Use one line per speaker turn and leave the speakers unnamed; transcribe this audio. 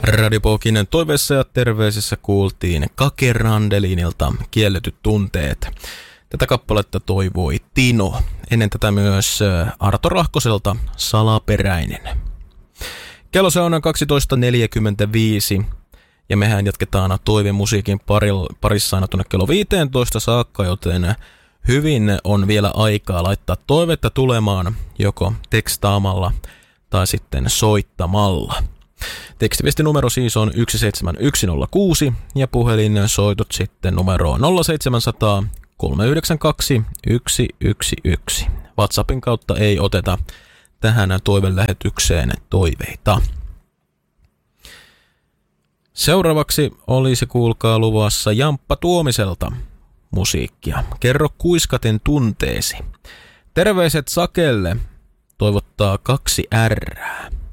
Radiopookinen toiveissa ja terveisissä kuultiin Kake Randelinilta Kielletyt tunteet. Tätä kappaletta toivoi Tino. Ennen tätä myös Arto Rahkoselta Salaperäinen. Kello se on 12.45 ja mehän jatketaan toivemusiikin parissa aina tuonne kello 15 saakka, joten hyvin on vielä aikaa laittaa toivetta tulemaan joko tekstaamalla tai sitten soittamalla. Tekstiviestinumero siis on 17106 ja puhelinsoitot sitten numeroon 0700 392 111. WhatsAppin kautta ei oteta tähän toivelähetykseen toiveita. Seuraavaksi olisi kuulkaa luvassa Jamppa Tuomiselta musiikkia. Kerro kuiskaten tunteesi. Terveiset Sakelle toivottaa 2 R:ää.